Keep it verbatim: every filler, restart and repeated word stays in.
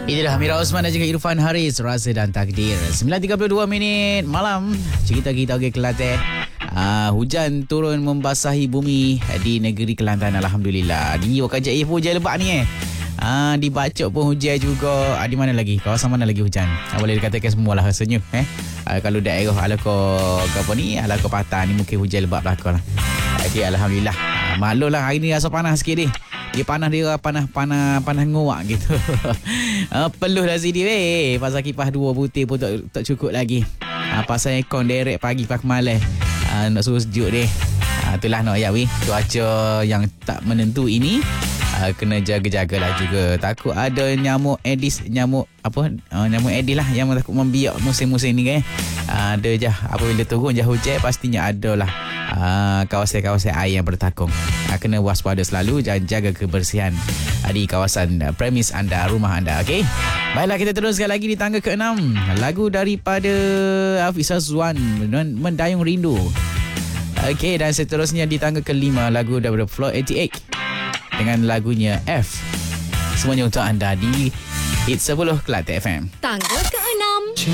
Inilah Mira Osman dan juga Irfan Haris, Rasa dan Takdir. sembilan tiga puluh dua minit malam. Cerita kita ke Kelantan. Uh, hujan turun membasahi bumi di negeri Kelantan. Alhamdulillah. Di Wakajaif pun hujan lebat ni eh. Ah, di Bacok pun hujan juga. Ah, di mana lagi? Kawasan mana lagi hujan? Ah, boleh dikatakan semualah rasanya eh. Ah, kalau daerah Alako apa ni? Alako Patah ni mungkin hujan lebat belakang lah. Okey, alhamdulillah. Ah, maklumlah hari ni rasa panas sikit ni. Dia panas dia panas panas panas ngorak gitu. ah, peluh dah sini weh. Pasal kipas dua butir pun tak, tak cukup lagi. Ah, pasal aircon direct pagi pagi malam. Ah, nak suruh sejuk dia. Ah, itulah nak ayat weh. Cuaca yang tak menentu ini. Uh, kena jaga-jagalah juga. Takut ada nyamuk Aedes, nyamuk apa? Uh, nyamuk Aedes lah yang takut membiak musim-musim ni kan. Uh, ada je apabila turun je hujan pastinya ada lah uh, kawasan-kawasan air yang bertakung. Uh, kena waspada selalu dan jaga kebersihan uh, di kawasan uh, premis anda, rumah anda. Okey. Baiklah, kita teruskan lagi di tangga keenam. Lagu daripada Hafiz Azwan, Mendayung Rindu. Okey, dan seterusnya di tangga kelima lagu daripada Floor lapan puluh lapan dengan lagunya F. Semuanya untuk anda di Hit sepuluh Kelantan F M. Tangga ke